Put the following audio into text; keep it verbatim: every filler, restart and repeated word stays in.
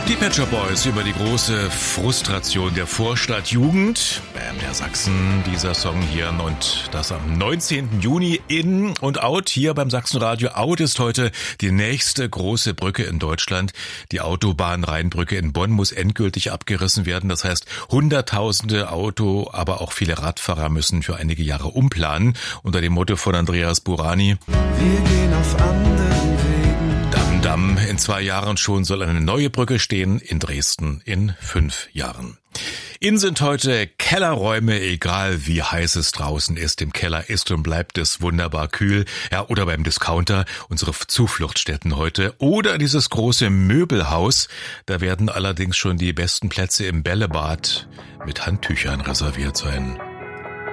Die Pet Shop Boys über die große Frustration der Vorstadtjugend. Bam, der Sachsen, dieser Song hier. Und das am neunzehnten Juni in und out hier beim Sachsenradio. Out ist heute die nächste große Brücke in Deutschland. Die Autobahnrheinbrücke in Bonn muss endgültig abgerissen werden. Das heißt, hunderttausende Auto, aber auch viele Radfahrer müssen für einige Jahre umplanen. Unter dem Motto von Andreas Burani. Wir gehen auf anderen Wegen. Damm, Damm, in zwei Jahren schon soll eine neue Brücke stehen, in Dresden in fünf Jahren. Ihnen sind heute Kellerräume, egal wie heiß es draußen ist. Im Keller ist und bleibt es wunderbar kühl. Ja, oder beim Discounter, unsere Zufluchtsstätten heute. Oder dieses große Möbelhaus. Da werden allerdings schon die besten Plätze im Bällebad mit Handtüchern reserviert sein.